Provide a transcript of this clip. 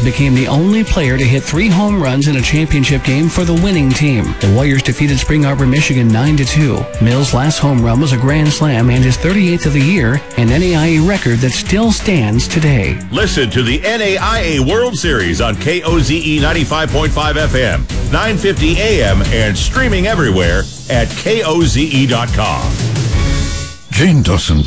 became the only player to hit 3 home runs in a championship game for the winning team. The Warriors defeated Spring Arbor, Michigan 9-2. Mills' last home run was a grand slam and his 38th of the year, an NAIA record that still stands today. Listen to the NAIA World Series on KOZE 95.5 FM, 950 AM, and streaming everywhere at KOZE.com. Jane doesn't